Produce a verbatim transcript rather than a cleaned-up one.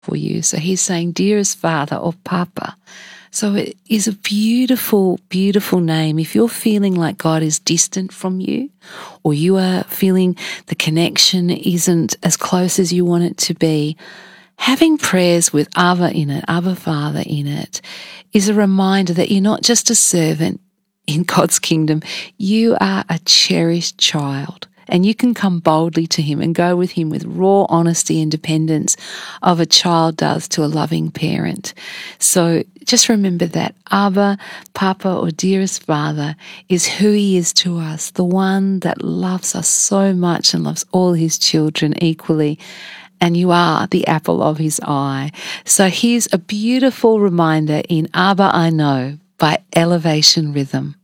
for you. So he's saying, dearest Father or Papa. So it is a beautiful, beautiful name. If you're feeling like God is distant from you, or you are feeling the connection isn't as close as you want it to be, having prayers with Abba in it, Abba Father in it, is a reminder that you're not just a servant in God's kingdom. You are a cherished child. And you can come boldly to him and go with him with raw honesty and dependence of a child does to a loving parent. So just remember that Abba, Papa, or dearest Father is who he is to us, the one that loves us so much and loves all his children equally. And you are the apple of his eye. So here's a beautiful reminder in Abba I Know by Elevation Rhythm.